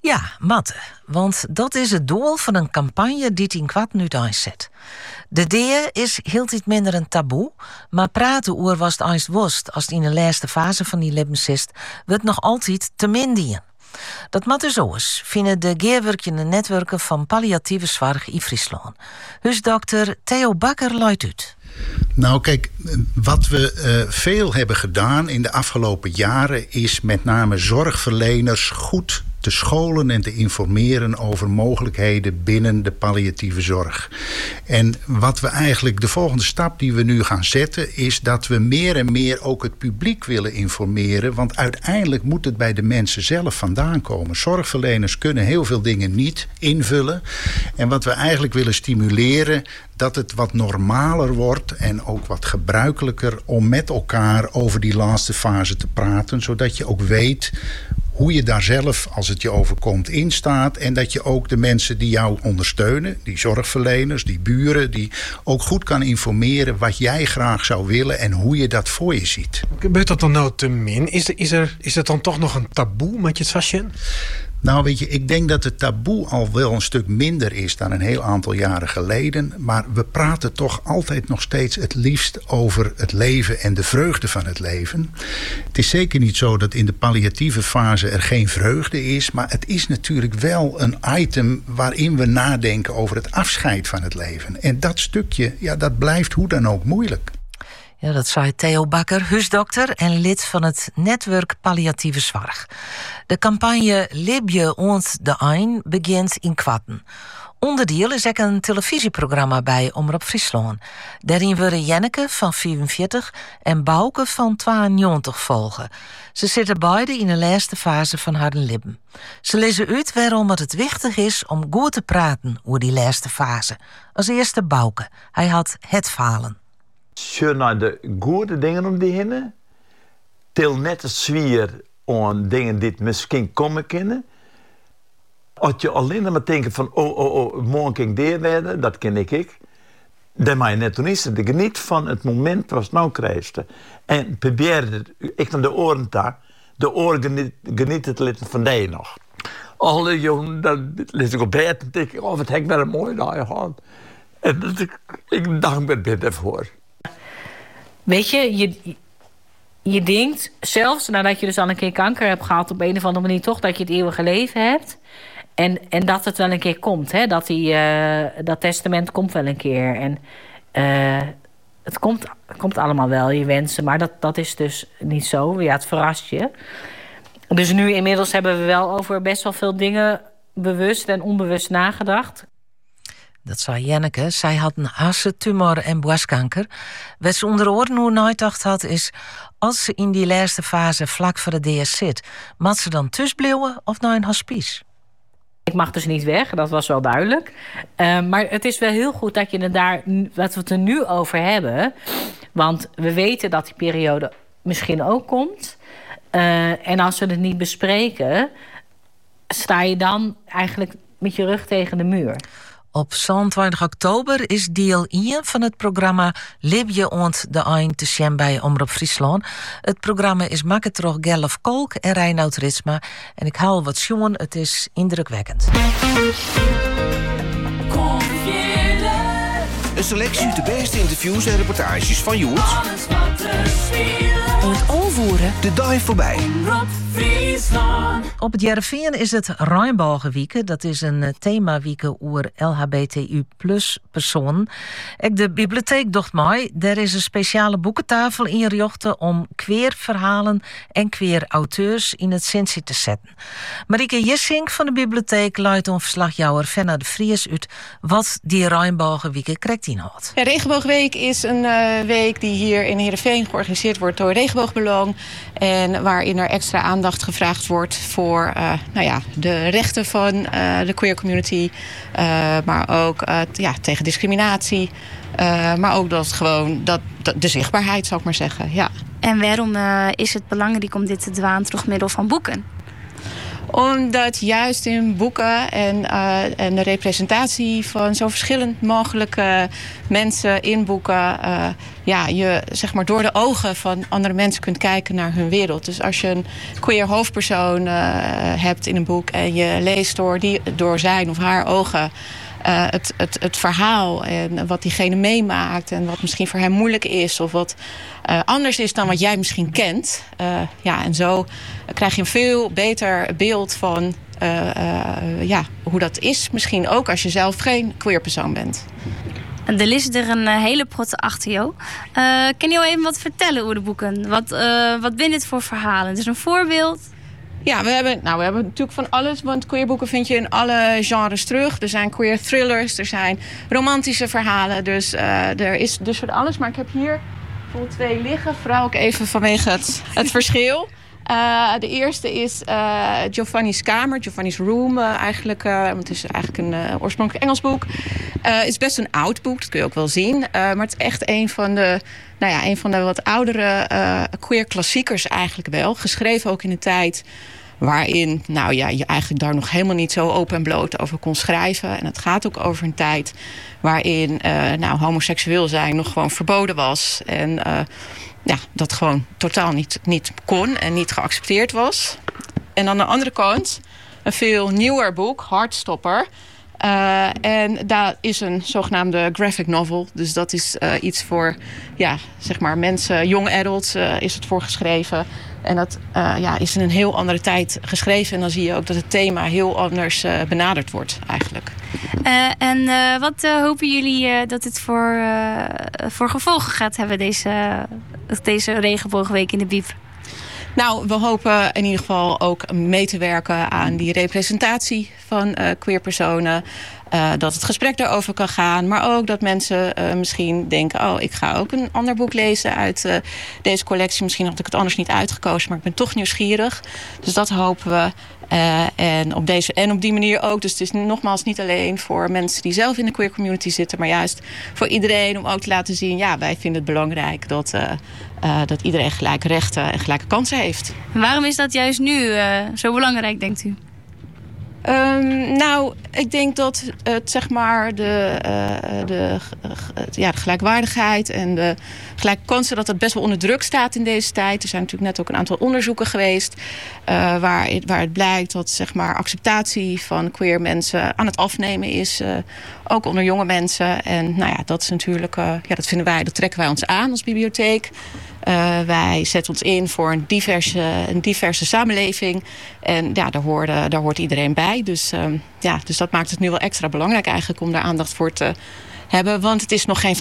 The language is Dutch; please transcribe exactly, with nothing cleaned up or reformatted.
Ja, matte. Want dat is het doel van een campagne die in kwart nu zet. De idee is heel iets minder een taboe, maar praten oer was het eens worst als het in de laatste fase van die leven zit, wordt nog altijd te min. Dat mat dus zo is, vinden de geerwerkende netwerken van palliatieve zorg in Friesland. Huisdokter Theo Bakker luidt uit. Nou kijk, wat we uh, veel hebben gedaan in de afgelopen jaren is met name zorgverleners goed te scholen en te informeren over mogelijkheden binnen de palliatieve zorg. En wat we eigenlijk, de volgende stap die we nu gaan zetten, is dat we meer en meer ook het publiek willen informeren. Want uiteindelijk moet het bij de mensen zelf vandaan komen. Zorgverleners kunnen heel veel dingen niet invullen. En wat we eigenlijk willen stimuleren, dat het wat normaler wordt en ook wat gebruikelijker om met elkaar over die laatste fase te praten, zodat je ook weet hoe je daar zelf, als het je overkomt, in staat. En dat je ook de mensen die jou ondersteunen, die zorgverleners, die buren, die ook goed kan informeren wat jij graag zou willen en hoe je dat voor je ziet. Gebeurt dat dan nou te min? Is er, is er, is er dan toch nog een taboe met je Sasjen? Nou weet je, ik denk dat het taboe al wel een stuk minder is dan een heel aantal jaren geleden. Maar we praten toch altijd nog steeds het liefst over het leven en de vreugde van het leven. Het is zeker niet zo dat in de palliatieve fase er geen vreugde is. Maar het is natuurlijk wel een item waarin we nadenken over het afscheid van het leven. En dat stukje, ja, dat blijft hoe dan ook moeilijk. Ja, dat zei Theo Bakker, huisdokter en lid van het netwerk Palliatieve Zorg. De campagne Libje ont de Ein begint in Kwatten. Onderdeel is ook een televisieprogramma bij Omroep Friesland. Daarin worden Jenneke van vierenveertig en Bouke van tweeënnegentig volgen. Ze zitten beide in de laatste fase van haar leven. Ze lezen uit waarom het wichtig is om goed te praten over die laatste fase. Als eerste Bouke. Hij had het falen. Sjur naar de goede dingen om die heen. Til net de zwier aan dingen die misschien komen kunnen. Als je alleen maar denkt van, oh, oh, oh, morgen kan ik dit werden, dat ken ik ik. Dan mag je net doen is het. Geniet van het moment wat je nou krijgt. En probeer, ik naar de oren daar, de oren geniet, geniet het lid van die nog. Alle jongen, dan lees ik op bed en denk ik, oh, wat heb ik wel een mooi dag gehad. En dat, ik, ik dank me dit ervoor. Weet je, je, je denkt, zelfs nadat je dus al een keer kanker hebt gehad, op een of andere manier toch, dat je het eeuwige leven hebt. En, en dat het wel een keer komt, hè? Dat, die, uh, dat testament komt wel een keer. En uh, het komt, komt allemaal wel, je wensen, maar dat, dat is dus niet zo. Ja, het verrast je. Dus nu inmiddels hebben we wel over best wel veel dingen bewust en onbewust nagedacht. Dat zei Jenneke. Zij had een hersentumor en borstkanker. Wat ze onder oren hoe nagedacht had is, als ze in die laatste fase vlak voor de D S zit, mag ze dan thuis blijven of naar een hospice? Ik mag dus niet weg, dat was wel duidelijk. Uh, maar het is wel heel goed dat je het daar, dat we het er nu over hebben. Want we weten dat die periode misschien ook komt. Uh, en als we het niet bespreken, sta je dan eigenlijk met je rug tegen de muur. Op zesentwintig oktober is deel één van het programma Libje ont de Ein te zien bij Omroep Friesland. Het programma is maken door Gerlof Kolk en Reinoud Ritsma. En ik haal wat jongen, het is indrukwekkend. Een selectie uit de beste interviews en reportages van Joert. En het onvoeren. De dag voorbij. Op het Jereveen is het Regenbogenwieken. Dat is een themawieken over L H B T U plus personen. Ook de bibliotheek docht mij. Er is een speciale boekentafel ingericht om queer verhalen en queer auteurs in het centrum te zetten. Marieke Jessink van de bibliotheek luidt om verslagjouwer Fenna de Vries uit wat die Regenbogenwieken krijgt inhoudt. Ja, Regenboogweek is een uh, week die hier in Heerenveen georganiseerd wordt door Regenboogbelang. En waarin er extra aandacht gevraagd wordt voor uh, nou ja, de rechten van uh, de queer community. Uh, maar ook uh, ja, tegen discriminatie. Uh, maar ook dat gewoon dat, dat, de zichtbaarheid, zou ik maar zeggen. Ja. En waarom uh, is het belangrijk om dit te doen door middel van boeken? Omdat juist in boeken en, uh, en de representatie van zo verschillend mogelijke mensen in boeken, Uh, ja, je zeg maar door de ogen van andere mensen kunt kijken naar hun wereld. Dus als je een queer hoofdpersoon uh, hebt in een boek en je leest door, die, door zijn of haar ogen Uh, het, het, het verhaal en wat diegene meemaakt en wat misschien voor hem moeilijk is of wat uh, anders is dan wat jij misschien kent. Uh, ja, en zo krijg je een veel beter beeld van uh, uh, ja, hoe dat is. Misschien ook als je zelf geen queer persoon bent. Er ligt er een uh, hele protte achter jou. Uh, kan je jou even wat vertellen over de boeken? Wat, uh, wat zijn dit voor verhalen? Dus een voorbeeld. Ja, we hebben, nou, we hebben natuurlijk van alles, want queerboeken vind je in alle genres terug. Er zijn queer thrillers, er zijn romantische verhalen, dus uh, er is dus van alles. Maar ik heb hier bijvoorbeeld twee liggen, vooral ook even vanwege het, het verschil. Uh, de eerste is uh, Giovanni's Kamer, Giovanni's Room uh, eigenlijk. Uh, het is eigenlijk een uh, oorspronkelijk Engels boek. Het uh, is best een oud boek, dat kun je ook wel zien. Uh, maar het is echt een van de, nou ja, een van de wat oudere uh, queer klassiekers eigenlijk wel. Geschreven ook in een tijd waarin nou ja, je eigenlijk daar nog helemaal niet zo open en bloot over kon schrijven. En het gaat ook over een tijd waarin uh, nou, homoseksueel zijn nog gewoon verboden was. En uh, ja, dat gewoon totaal niet, niet kon en niet geaccepteerd was. En aan de andere kant een veel nieuwer boek, Heartstopper. Uh, en daar is een zogenaamde graphic novel. Dus dat is uh, iets voor ja, zeg maar mensen, young adults uh, is het voor geschreven. En dat uh, ja, is in een heel andere tijd geschreven. En dan zie je ook dat het thema heel anders uh, benaderd wordt eigenlijk. Uh, en uh, wat uh, hopen jullie uh, dat het voor, uh, voor gevolgen gaat hebben, deze, deze regenboogweek in de Biep? Nou, we hopen in ieder geval ook mee te werken aan die representatie van uh, queer personen. Uh, dat het gesprek daarover kan gaan. Maar ook dat mensen uh, misschien denken, oh, ik ga ook een ander boek lezen uit uh, deze collectie. Misschien had ik het anders niet uitgekozen, maar ik ben toch nieuwsgierig. Dus dat hopen we. Uh, en, op deze, en op die manier ook. Dus het is nogmaals niet alleen voor mensen die zelf in de queer community zitten, maar juist voor iedereen om ook te laten zien, ja, wij vinden het belangrijk dat, uh, uh, dat iedereen gelijke rechten en gelijke kansen heeft. Waarom is dat juist nu uh, zo belangrijk, denkt u? Um, nou, ik denk dat het, zeg maar, de, uh, de, uh, ja, de gelijkwaardigheid en de gelijke kansen, dat dat best wel onder druk staat in deze tijd. Er zijn natuurlijk net ook een aantal onderzoeken geweest uh, waar, waar het blijkt dat, zeg maar, acceptatie van queer mensen aan het afnemen is. Uh, ook onder jonge mensen. En nou ja, dat is natuurlijk, uh, ja, dat vinden wij, dat trekken wij ons aan als bibliotheek. Uh, wij zetten ons in voor een diverse, een diverse samenleving. En ja, daar, hoort, uh, daar hoort iedereen bij. Dus, uh, ja, dus dat maakt het nu wel extra belangrijk eigenlijk om daar aandacht voor te hebben. Want het is nog geen